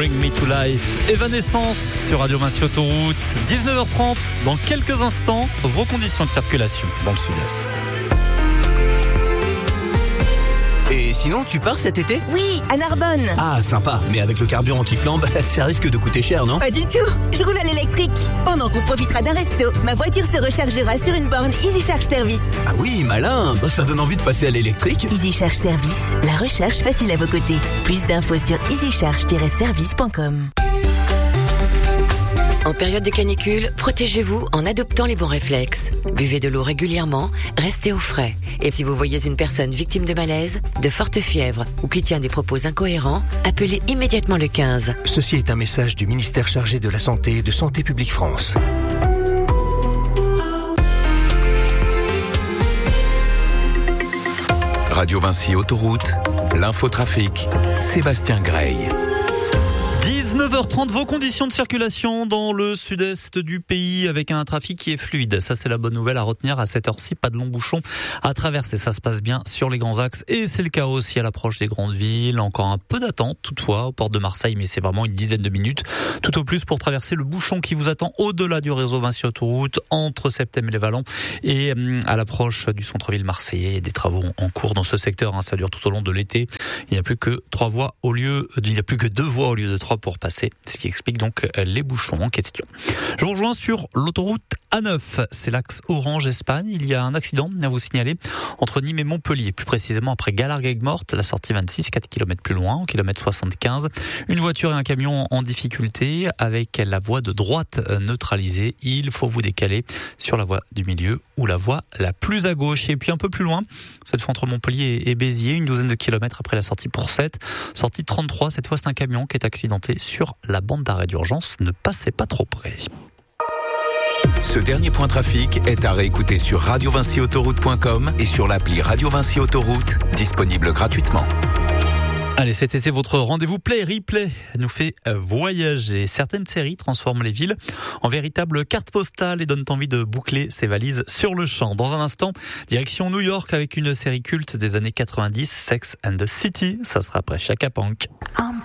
Bring Me to Life. Evanescence sur Radio Vinci Autoroute. 19h30, dans quelques instants, vos conditions de circulation dans le sud-est. Et sinon, tu pars cet été ? Oui, à Narbonne. Ah, sympa. Mais avec le carburant qui flambe, ça risque de coûter cher, non ? Pas du tout. Je roule à l'électrique. Pendant qu'on profitera d'un resto, ma voiture se rechargera sur une borne Easy Charge Service. Ah oui, malin. Ça donne envie de passer à l'électrique. Easy Charge Service, la recharge facile à vos côtés. Plus d'infos sur easycharge-service.com. En période de canicule, protégez-vous en adoptant les bons réflexes. Buvez de l'eau régulièrement, restez au frais. Et si vous voyez une personne victime de malaise, de forte fièvre ou qui tient des propos incohérents, appelez immédiatement le 15. Ceci est un message du ministère chargé de la Santé et de Santé publique France. Radio Vinci Autoroute, l'infotrafic, Sébastien Grey. 19h30, vos conditions de circulation dans le sud-est du pays avec un trafic qui est fluide. Ça, c'est la bonne nouvelle à retenir à cette heure-ci. Pas de longs bouchons à traverser. Ça se passe bien sur les grands axes et c'est le cas aussi à l'approche des grandes villes. Encore un peu d'attente toutefois aux portes de Marseille, mais c'est vraiment une dizaine de minutes. Tout au plus pour traverser le bouchon qui vous attend au-delà du réseau Vinci Autoroute entre Septem et les Vallons et à l'approche du centre-ville marseillais. Des travaux en cours dans ce secteur. Ça dure tout au long de l'été. Il n'y a plus que deux voies au lieu de 3 pour passer, ce qui explique donc les bouchons en question. Je vous rejoins sur l'autoroute A9, c'est l'axe Orange-Espagne. Il y a un accident à vous signaler entre Nîmes et Montpellier, plus précisément après Galargues-Aigues-Mortes, la sortie 26, 4 km plus loin, au kilomètre 75. Une voiture et un camion en difficulté avec la voie de droite neutralisée. Il faut vous décaler sur la voie du milieu ou la voie la plus à gauche. Et puis un peu plus loin, cette fois entre Montpellier et Béziers, une douzaine de kilomètres après la sortie pour 7, sortie 33, cette fois c'est un camion qui est accidenté sur la bande d'arrêt d'urgence. Ne passez pas trop près. Ce dernier point trafic est à réécouter sur radiovinciautoroute.com et sur l'appli Radio Vinci Autoroute, disponible gratuitement. Allez, cet été, votre rendez-vous Play-Replay nous fait voyager. Certaines séries transforment les villes en véritables cartes postales et donnent envie de boucler ses valises sur le champ. Dans un instant, direction New York avec une série culte des années 90, Sex and the City. Ça sera après Chaka Ponk.